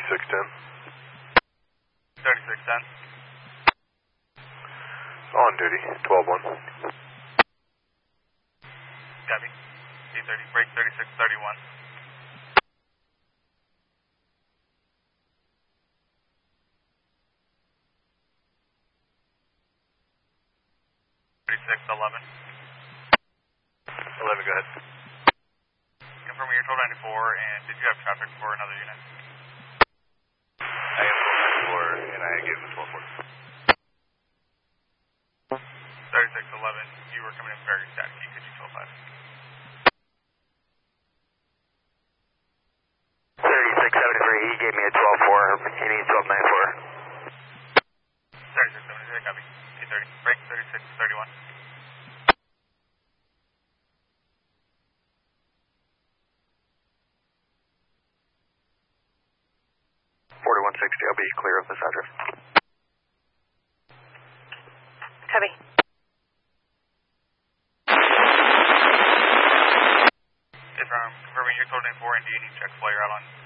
3610. 3610. On duty, 12-1. Copy. D30, break 3631. 3611. 11, go ahead. Confirming your 1294, and did you have traffic for another unit? I am 1294, and I gave him the 12-4. 3611, you were coming in very staticky. Could you 12-5? 3673, he gave me a 12-4, he needs 1294. 3673, copy. D30, break 3631. 4160, I'll be clear of this address. Copy. Yes, confirming your 1294, and do you need checks while you're out on